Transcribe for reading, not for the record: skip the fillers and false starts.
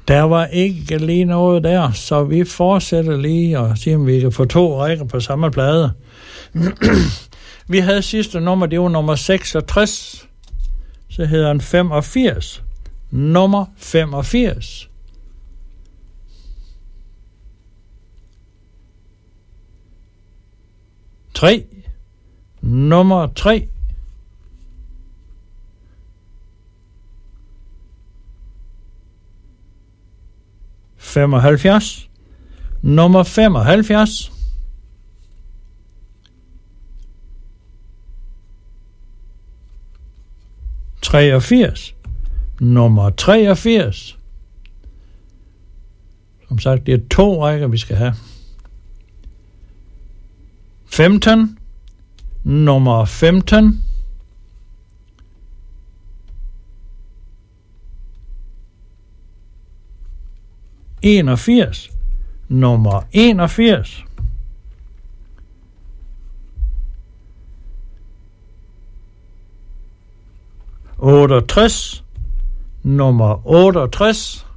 Der var ikke lige noget der, så vi fortsætter lige og siger, om vi kan få 2 rækker på samme plade. Vi havde sidste nummer, det var nummer 66. Så hedder den 85. Nummer 85. Nummer 3. Nummer 75. 83. Nummer 83. Som sagt, det er 2 rækker, vi skal have. 15. Nummer 15. 81. Nummer 81. 68. Nummer 68.